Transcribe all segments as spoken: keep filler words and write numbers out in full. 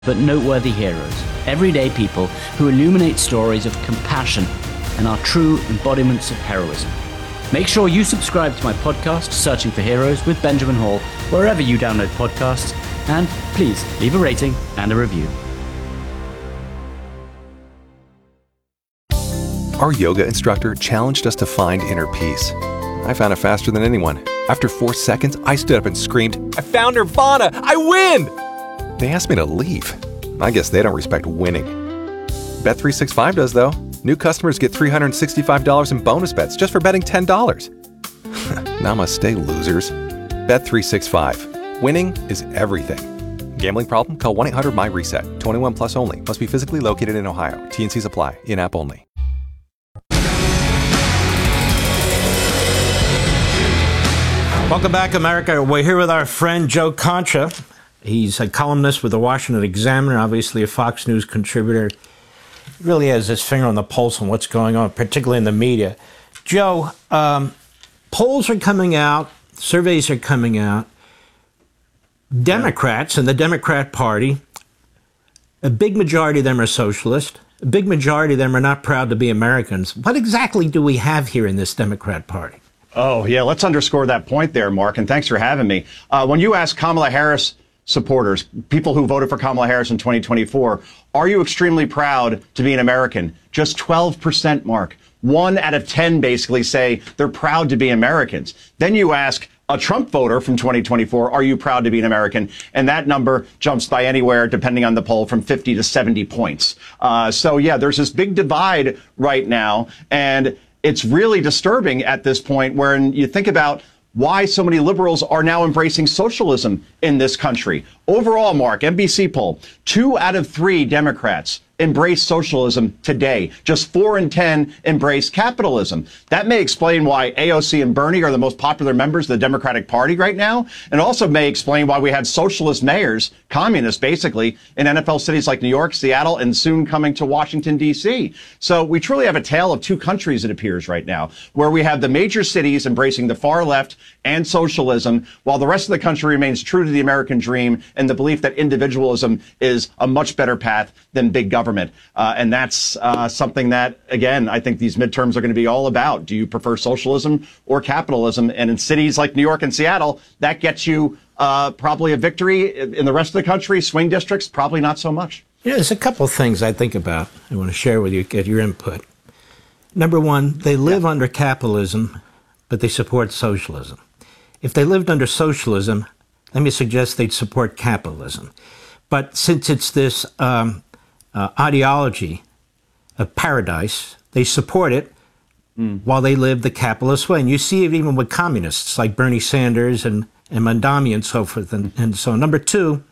but noteworthy heroes, everyday people who illuminate stories of compassion and are true embodiments of heroism. Make sure you subscribe to my podcast, Searching for Heroes with Benjamin Hall, wherever you download podcasts, and please leave a rating and a review. Our yoga instructor challenged us to find inner peace. I found it faster than anyone. After four seconds, I stood up and screamed, "I found Nirvana! I win!" They asked me to leave. I guess they don't respect winning. Bet three sixty-five does, though. New customers get three hundred sixty-five dollars in bonus bets just for betting ten dollars. Namaste, losers. Bet three sixty-five. Winning is everything. Gambling problem? Call one eight hundred my reset. twenty-one plus only. Must be physically located in Ohio. T and Cs apply. In-app only. Welcome back, America. We're here with our friend Joe Concha. He's a columnist with the Washington Examiner, obviously a Fox News contributor. He really has his finger on the pulse on what's going on, particularly in the media. Joe, um, polls are coming out, surveys are coming out. Democrats and the Democrat Party, a big majority of them are socialist. A big majority of them are not proud to be Americans. What exactly do we have here in this Democrat Party? Oh, yeah, let's underscore that point there, Mark, and thanks for having me. Uh, when you ask Kamala Harris supporters, people who voted for Kamala Harris in twenty twenty-four, are you extremely proud to be an American? Just twelve percent, Mark. One out of ten basically say they're proud to be Americans. Then you ask a Trump voter from twenty twenty-four, are you proud to be an American? And that number jumps by anywhere, depending on the poll, from fifty to seventy points. Uh, so, yeah, there's this big divide right now, and it's really disturbing at this point when you think about why so many liberals are now embracing socialism in this country. Overall, Mark, N B C poll, two out of three Democrats embrace socialism today. Just four in ten embrace capitalism. That may explain why A O C and Bernie are the most popular members of the Democratic Party right now, and also may explain why we had socialist mayors, communists basically, in N F L cities like New York, Seattle, and soon coming to Washington, D C. So we truly have a tale of two countries, it appears right now, where we have the major cities embracing the far left and socialism, while the rest of the country remains true to the American dream and the belief that individualism is a much better path than big government. Uh, and that's uh, something that, again, I think these midterms are going to be all about. Do you prefer socialism or capitalism? And in cities like New York and Seattle, that gets you uh, probably a victory. In the rest of the country, swing districts, probably not so much. Yeah, there's a couple of things I think about I want to share with you, get your input. Number one, they live yeah. under capitalism, but they support socialism. If they lived under socialism, let me suggest they'd support capitalism. But since it's this um, uh, ideology of paradise, they support it mm. while they live the capitalist way. And you see it even with communists like Bernie Sanders and, and Mandami and so forth. And, and so, number two,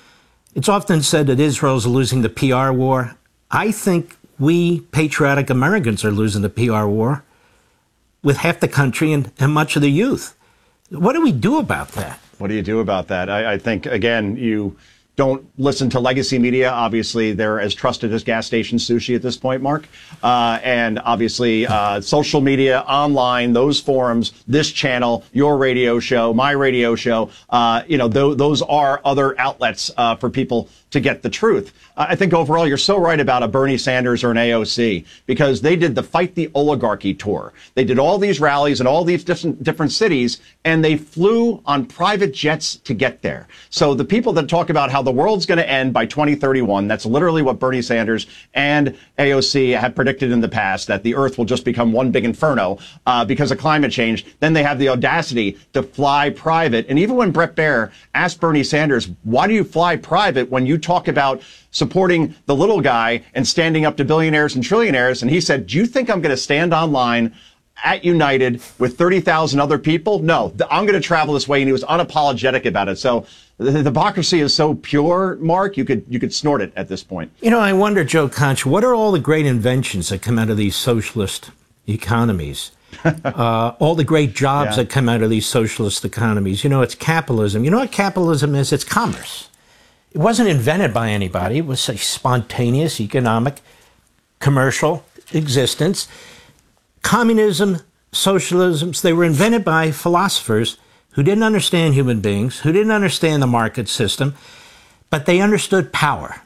it's often said that Israel's losing the P R war. I think we patriotic Americans are losing the P R war with half the country and, and much of the youth. What do we do about that? What do you do about that? I, I think, again, you don't listen to legacy media. Obviously, they're as trusted as gas station sushi at this point, Mark. Uh, and obviously, uh, social media, online, those forums, this channel, your radio show, my radio show, uh, you know, th- those are other outlets uh, for people to get the truth. I think overall, you're so right about a Bernie Sanders or an A O C, because they did the Fight the Oligarchy tour. They did all these rallies in all these different, different cities, and they flew on private jets to get there. So the people that talk about how the world's going to end by twenty thirty-one, that's literally what Bernie Sanders and A O C have predicted in the past, that the earth will just become one big inferno uh, because of climate change. Then they have the audacity to fly private. And even when Bret Baier asked Bernie Sanders, why do you fly private when you talk about supporting the little guy and standing up to billionaires and trillionaires? And he said, do you think I'm going to stand online at United with thirty thousand other people? No, I'm going to travel this way. And he was unapologetic about it. So the hypocrisy is so pure, Mark, you could you could snort it at this point. You know, I wonder, Joe Concha, what are all the great inventions that come out of these socialist economies? uh, all the great jobs yeah. that come out of these socialist economies. You know, it's capitalism. You know what capitalism is? It's commerce. It wasn't invented by anybody. It was a spontaneous economic, commercial existence. Communism, socialism, they were invented by philosophers who didn't understand human beings, who didn't understand the market system. but they understood power.